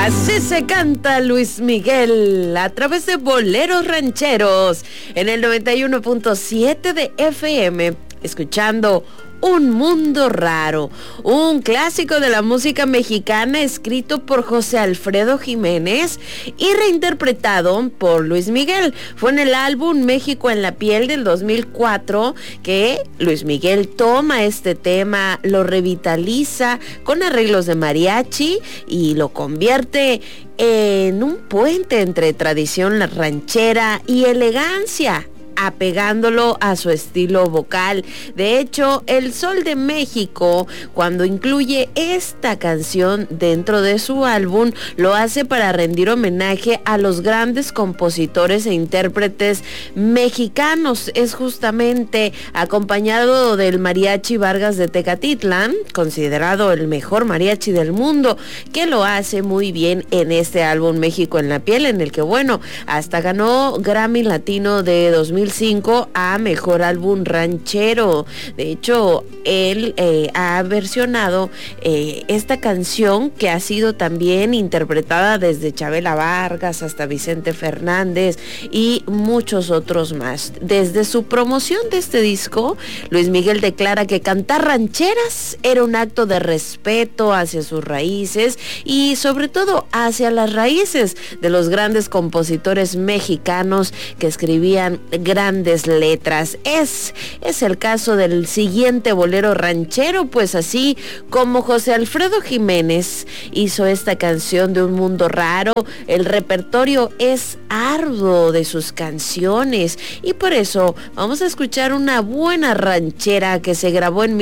Así se canta Luis Miguel a través de Boleros Rancheros en el 91.7 de FM, escuchando Un Mundo Raro, un clásico de la música mexicana escrito por José Alfredo Jiménez y reinterpretado por Luis Miguel. Fue en el álbum México en la piel del 2004 que Luis Miguel toma este tema, lo revitaliza con arreglos de mariachi y lo convierte en un puente entre tradición ranchera y elegancia, apegándolo a su estilo vocal. De hecho, El Sol de México, cuando incluye esta canción dentro de su álbum, lo hace para rendir homenaje a los grandes compositores e intérpretes mexicanos. Es justamente acompañado del Mariachi Vargas de Tecatitlán, considerado el mejor mariachi del mundo, que lo hace muy bien en este álbum México en la piel, en el que, bueno, hasta ganó Grammy Latino de 2005 a Mejor Álbum Ranchero. De hecho, él ha versionado esta canción, que ha sido también interpretada desde Chabela Vargas hasta Vicente Fernández y muchos otros más. Desde su promoción de este disco, Luis Miguel declara que cantar rancheras era un acto de respeto hacia sus raíces y sobre todo hacia las raíces de los grandes compositores mexicanos que escribían grandes letras. Es el caso del siguiente bolero ranchero, pues así como José Alfredo Jiménez hizo esta canción de Un Mundo Raro, el repertorio es arduo de sus canciones y por eso vamos a escuchar una buena ranchera que se grabó en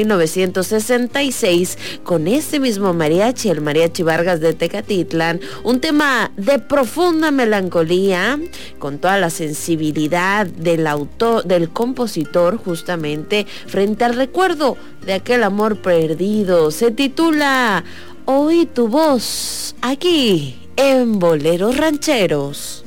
1966 con este mismo mariachi, el Mariachi Vargas de Tecatitlán, un tema de profunda melancolía con toda la sensibilidad del autor, del compositor, justamente frente al recuerdo de aquel amor perdido. Se titula Oí tu voz, aquí en Boleros Rancheros.